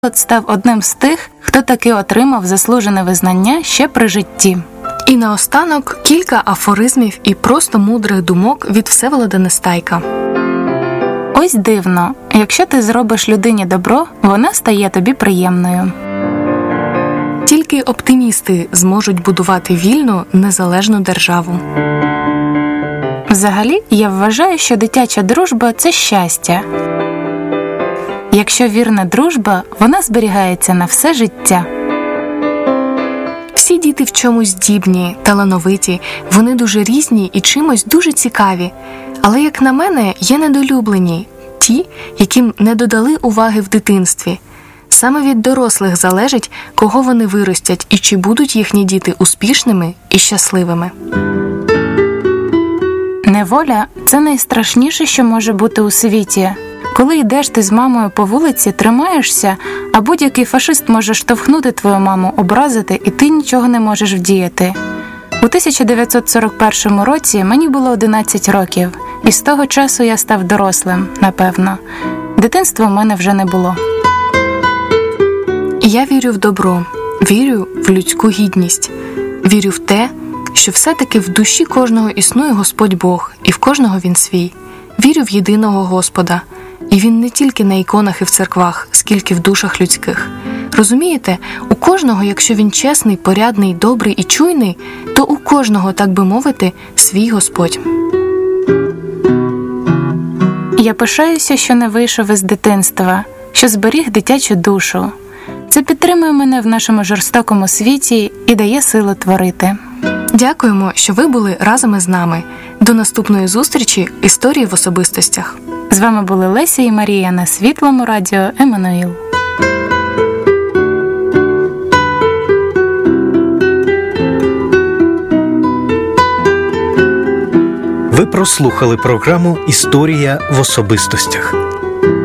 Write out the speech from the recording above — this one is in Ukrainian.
став одним з тих, хто таки отримав заслужене визнання ще при житті. І наостанок кілька афоризмів і просто мудрих думок від Всеволода Нестайка. Ось дивно, якщо ти зробиш людині добро, вона стає тобі приємною. Тільки оптимісти зможуть будувати вільну, незалежну державу. Взагалі, я вважаю, що дитяча дружба – це щастя. Якщо вірна дружба, вона зберігається на все життя. Всі діти в чомусь здібні, талановиті, вони дуже різні і чимось дуже цікаві. Але, як на мене, є недолюблені – ті, яким не додали уваги в дитинстві. Саме від дорослих залежить, кого вони виростять і чи будуть їхні діти успішними і щасливими. Неволя – це найстрашніше, що може бути у світі. Коли йдеш ти з мамою по вулиці, тримаєшся, а будь-який фашист може штовхнути твою маму, образити, і ти нічого не можеш вдіяти. У 1941 році мені було 11 років, і з того часу я став дорослим, напевно. Дитинства в мене вже не було. Я вірю в добро, вірю в людську гідність, вірю в те, що все-таки в душі кожного існує Господь Бог, і в кожного Він свій. Вірю в єдиного Господа, і Він не тільки на іконах і в церквах, скільки в душах людських. Розумієте, у кожного, якщо він чесний, порядний, добрий і чуйний, то у кожного, так би мовити, свій Господь. Я пишаюся, що не вийшов із дитинства, що зберіг дитячу душу. Це підтримує мене в нашому жорстокому світі і дає силу творити. Дякуємо, що ви були разом із нами. До наступної зустрічі «Історії в особистостях». З вами були Леся і Марія на Світлому радіо Еммануїл. Ви прослухали програму «Історія в особистостях».